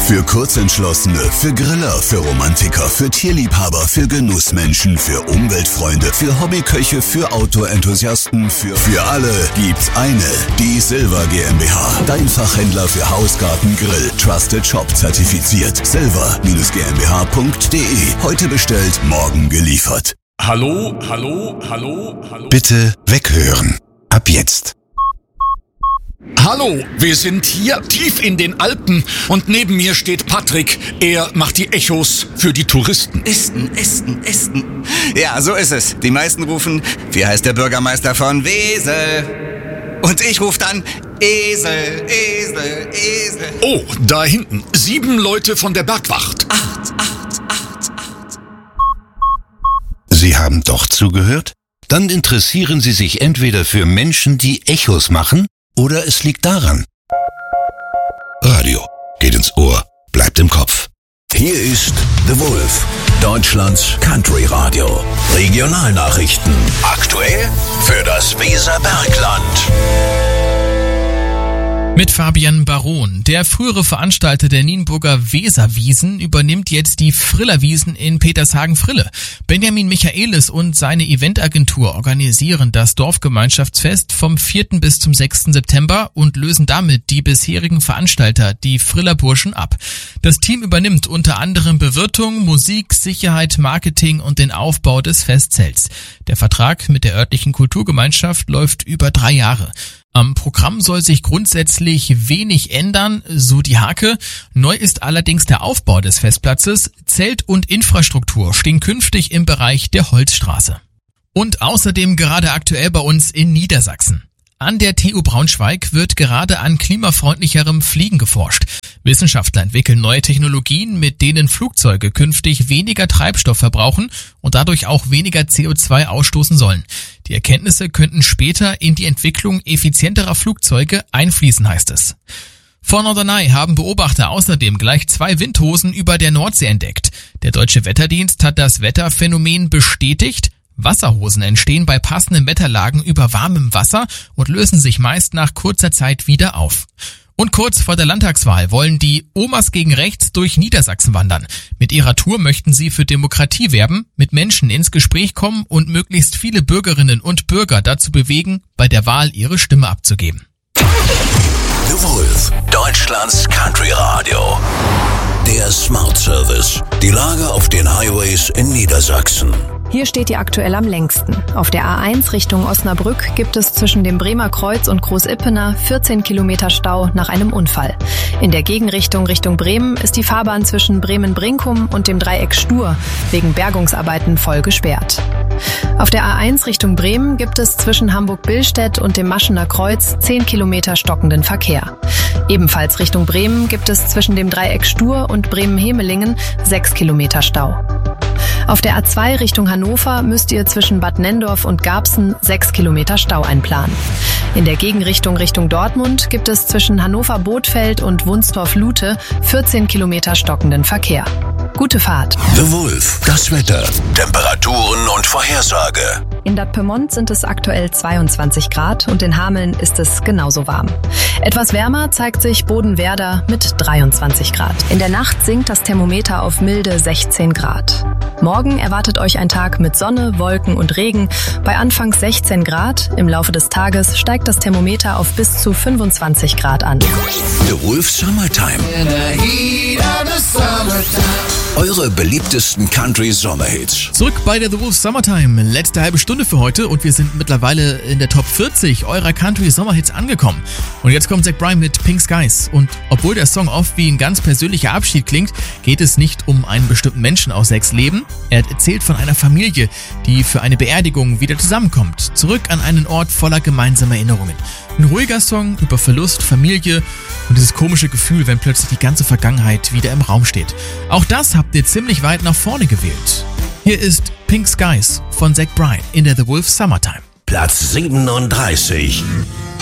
Für Kurzentschlossene, für Griller, für Romantiker, für Tierliebhaber, für Genussmenschen, für Umweltfreunde, für Hobbyköche, für Outdoor-Enthusiasten, für alle gibt's eine. Die Silver GmbH. Dein Fachhändler für Haus, Garten, Grill. Trusted Shop zertifiziert. silver-gmbh.de. Heute bestellt, morgen geliefert. Hallo. Bitte weghören. Ab jetzt. Hallo, wir sind hier tief in den Alpen und neben mir steht Patrick. Er macht die Echos für die Touristen. Esten. Ja, so ist es. Die meisten rufen, wie heißt der Bürgermeister von Wesel? Und ich rufe dann, Esel. Oh, da hinten, 7 Leute von der Bergwacht. 8. Sie haben doch zugehört? Dann interessieren Sie sich entweder für Menschen, die Echos machen, oder es liegt daran. Radio geht ins Ohr, bleibt im Kopf. Hier ist The Wolf, Deutschlands Country Radio. Regionalnachrichten. Aktuell für das Weserbergland. Mit Fabian Baron. Der frühere Veranstalter der Nienburger Weserwiesen übernimmt jetzt die Frillerwiesen in Petershagen-Frille. Benjamin Michaelis und seine Eventagentur organisieren das Dorfgemeinschaftsfest vom 4. bis zum 6. September und lösen damit die bisherigen Veranstalter, die Frillerburschen, ab. Das Team übernimmt unter anderem Bewirtung, Musik, Sicherheit, Marketing und den Aufbau des Festzelts. Der Vertrag mit der örtlichen Kulturgemeinschaft läuft über 3 Jahre. Am Programm soll sich grundsätzlich wenig ändern, so die Hake. Neu ist allerdings der Aufbau des Festplatzes. Zelt und Infrastruktur stehen künftig im Bereich der Holzstraße. Und außerdem gerade aktuell bei uns in Niedersachsen. An der TU Braunschweig wird gerade an klimafreundlicherem Fliegen geforscht. Wissenschaftler entwickeln neue Technologien, mit denen Flugzeuge künftig weniger Treibstoff verbrauchen und dadurch auch weniger CO2 ausstoßen sollen. Die Erkenntnisse könnten später in die Entwicklung effizienterer Flugzeuge einfließen, heißt es. Vor Norderney haben Beobachter außerdem gleich 2 Windhosen über der Nordsee entdeckt. Der Deutsche Wetterdienst hat das Wetterphänomen bestätigt. Wasserhosen entstehen bei passenden Wetterlagen über warmem Wasser und lösen sich meist nach kurzer Zeit wieder auf. Und kurz vor der Landtagswahl wollen die Omas gegen Rechts durch Niedersachsen wandern. Mit ihrer Tour möchten sie für Demokratie werben, mit Menschen ins Gespräch kommen und möglichst viele Bürgerinnen und Bürger dazu bewegen, bei der Wahl ihre Stimme abzugeben. The Wolf, Deutschlands Country Radio. Der Smart Service. Die Lage auf den Highways in Niedersachsen. Hier steht ihr aktuell am längsten. Auf der A1 Richtung Osnabrück gibt es zwischen dem Bremer Kreuz und Großippener 14 Kilometer Stau nach einem Unfall. In der Gegenrichtung Richtung Bremen ist die Fahrbahn zwischen Bremen-Brinkum und dem Dreieck Stur wegen Bergungsarbeiten voll gesperrt. Auf der A1 Richtung Bremen gibt es zwischen Hamburg-Billstedt und dem Maschener Kreuz 10 Kilometer stockenden Verkehr. Ebenfalls Richtung Bremen gibt es zwischen dem Dreieck Stur und Bremen-Hemelingen 6 Kilometer Stau. Auf der A2 Richtung Hannover müsst ihr zwischen Bad Nenndorf und Garbsen 6 Kilometer Stau einplanen. In der Gegenrichtung Richtung Dortmund gibt es zwischen Hannover-Bothfeld und Wunstorf-Lute 14 Kilometer stockenden Verkehr. Gute Fahrt. The Wolf, das Wetter, Temperaturen und Vorhersage. In Bad Pyrmont sind es aktuell 22 Grad und in Hameln ist es genauso warm. Etwas wärmer zeigt sich Bodenwerder mit 23 Grad. In der Nacht sinkt das Thermometer auf milde 16 Grad. Morgen erwartet euch ein Tag mit Sonne, Wolken und Regen bei anfangs 16 Grad. Im Laufe des Tages steigt das Thermometer auf bis zu 25 Grad an. The Wolf Summertime. Eure beliebtesten Country-Sommerhits. Zurück bei der The Wolf Summertime. Letzte halbe Stunde für heute und wir sind mittlerweile in der Top 40 eurer Country-Sommerhits angekommen. Und jetzt kommt Zach Bryan mit Pink Skies. Und obwohl der Song oft wie ein ganz persönlicher Abschied klingt, geht es nicht um einen bestimmten Menschen aus Zachs Leben. Er erzählt von einer Familie, die für eine Beerdigung wieder zusammenkommt. Zurück an einen Ort voller gemeinsamer Erinnerungen. Ein ruhiger Song über Verlust, Familie und dieses komische Gefühl, wenn plötzlich die ganze Vergangenheit wieder im Raum steht. Auch das habt ihr ziemlich weit nach vorne gewählt. Hier ist Pink Skies von Zach Bryan in der The Wolf Summertime. Platz 37.